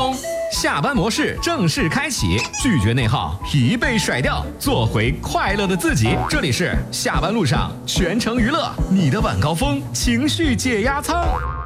通，下班模式正式开启，拒绝内耗，疲惫甩掉，做回快乐的自己。这里是下班路上全程娱乐，你的晚高峰情绪解压舱。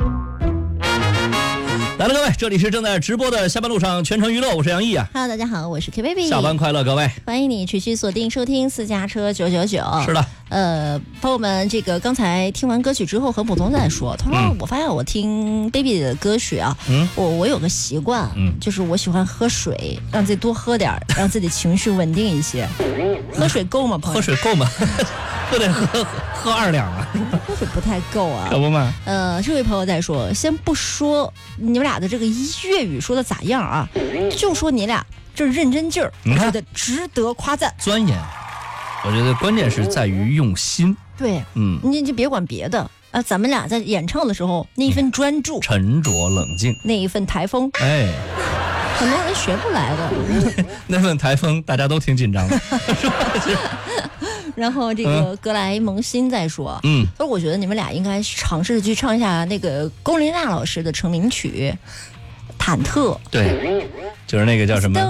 来了，各位，这里是正在直播的下班路上全程娱乐，我是杨毅啊。 Hello， 大家好，我是 K Baby。 下班快乐，各位！ 欢迎你持续锁定收听私家车999。 是的， 朋友们，这个刚才听完歌曲之后，和普通在说，他说我发现我听 Baby 的歌曲啊，我有个习惯，就是我喜欢喝水，让自己多喝点，让自己情绪稳定一些。喝水够吗，朋友？ 喝水够吗？不得喝2两啊！ 喝水不太够啊， 可不嘛。 这位朋友在说，先不说你们俩的这个粤语说的咋样啊，就说你俩这认真劲儿，我觉得值得夸赞。 钻研，我觉得关键是在于用心。 对，你就别管别的啊，咱们俩在演唱的时候那一份专注、 沉着冷静， 那一份台风，很多人学不来的。 那份台风大家都挺紧张的。 然后这个格莱蒙辛在说，所以我觉得你们俩应该尝试去唱一下那个龚琳娜老师的成名曲《忐忑》。 对，就是那个叫什么？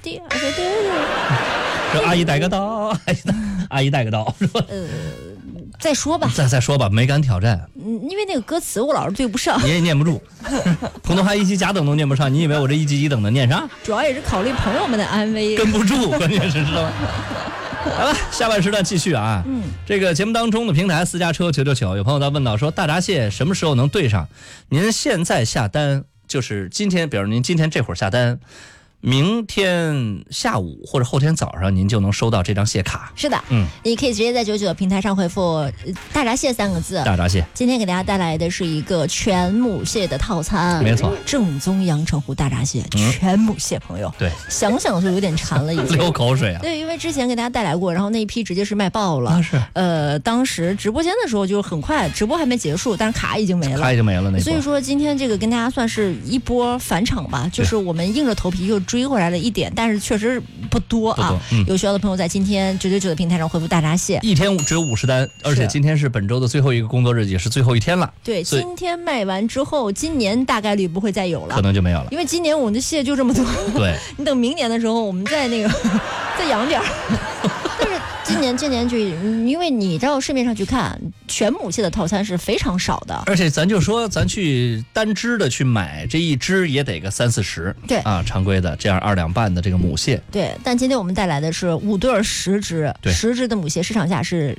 说阿姨带个刀，阿姨带个刀，是吧？ 再说吧， 再说吧，没敢挑战。 因为那个歌词我老是对不上， 你也念不住，普通话1级甲等都念不上，你以为我这1级乙等的念啥？ 主要也是考虑朋友们的安危， 跟不住，关键是知道吗？好了，下半时段继续啊。这个节目当中的平台私家车999，有朋友在问到说，大闸蟹什么时候能对上？您现在下单，就是今天，比如您今天这会儿下单，明天下午或者后天早上您就能收到这张蟹卡。 是的，你可以直接在99平台上回复大闸蟹3个字。 大闸蟹今天给大家带来的是一个全母蟹的套餐， 没错， 正宗阳澄湖大闸蟹，全母蟹，朋友， 对， 想想就有点馋了，已经流口水啊。 对，因为之前给大家带来过，然后那一批直接是卖爆了。 是， 当时直播间的时候就很快，直播还没结束，但是卡已经没了， 卡已经没了那。 所以说今天这个跟大家算是一波返场吧，就是我们硬着头皮又追回来了一点，但是确实不多啊。有需要的朋友在今天999的平台上回复大闸蟹， 一天只有50单，而且今天是本周的最后一个工作日，也是最后一天了。 对，今天卖完之后，今年大概率不会再有了， 可能就没有了， 因为今年我们的蟹就这么多。 对， 你等明年的时候，我们再那个再养点儿。但是今年就因为你到市面上去看，全母蟹的套餐是非常少的， 而且咱就说咱去单只的去买，这一只也得个30-40， 对啊， 常规的这样2两半的这个母蟹。 对，但今天我们带来的是5对10只，10只的母蟹市场价是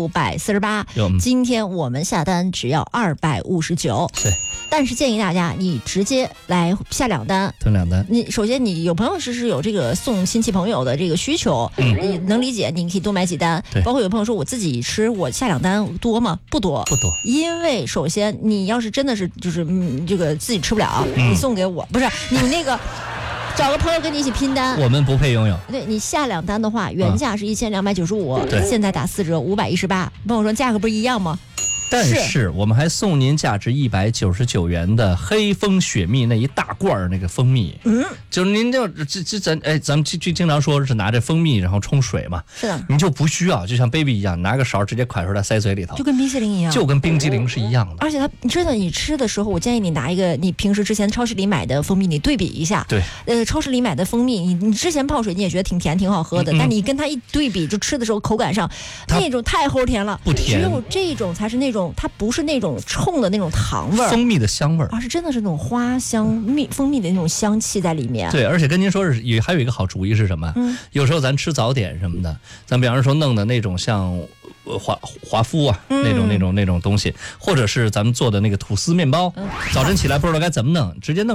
648，今天我们下单只要259。 对。 但是建议大家，你直接来下2单， 囤2单。 你首先你有朋友是有这个送亲戚朋友的这个需求，你能理解，你可以多买几单。包括有朋友说我自己吃，我下2单多吗？不多，因为首先你要是真的是就是这个自己吃不了，你送给我，不是你那个。找个朋友跟你一起拼单， 我们不配拥有。 对，你下2单的话，原价是1295，现在打4折518。朋友说价格不是一样吗？ 但是我们还送您价值199元的黑蜂雪蜜那一大罐那个蜂蜜，就是您就咱们经常说是拿着蜂蜜然后冲水嘛， 是的， 你就不需要，就像 baby 一样，拿个勺直接蒯出来塞嘴里头， 就跟冰淇淋一样， 就跟冰激凌是一样的。 而且你知道你吃的时候，我建议你拿一个你平时之前超市里买的蜂蜜，你对比一下。 对， 超市里买的蜂蜜，你之前泡水你也觉得挺甜挺好喝的，但你跟它一对比，就吃的时候口感上那种太齁甜了， 不甜， 只有这种才是那种它不是那种冲的那种糖味儿， 蜂蜜的香味儿， 而是真的是那种花香蜂蜜的那种香气在里面。 对，而且跟您说是还有一个好主意是什么？有时候咱吃早点什么的，咱比方说弄的那种像华夫啊，那种东西，或者是咱们做的那个吐司面包，早晨起来不知道该怎么弄，直接弄